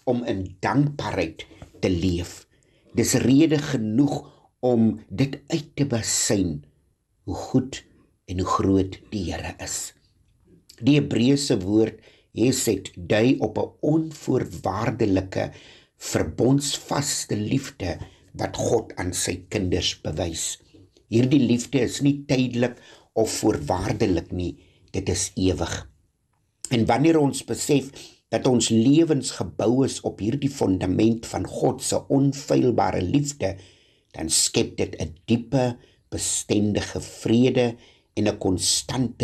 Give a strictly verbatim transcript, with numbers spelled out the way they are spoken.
om in dankbaarheid te leef. Dis rede genoeg om dit uit te besyn, hoe goed en hoe groot die Here is. Die Hebreëse woord hesed dui op 'n onvoorwaardelike, verbondsvaste liefde wat God aan sy kinders bewys. Hierdie liefde is nie tydelik of voorwaardelik nie, dit is ewig. En wanneer ons besef dat ons lewens gebou is op hierdie fundament van God se onfeilbare liefde, dan skep dit 'n diepe, bestendige vrede en 'n konstante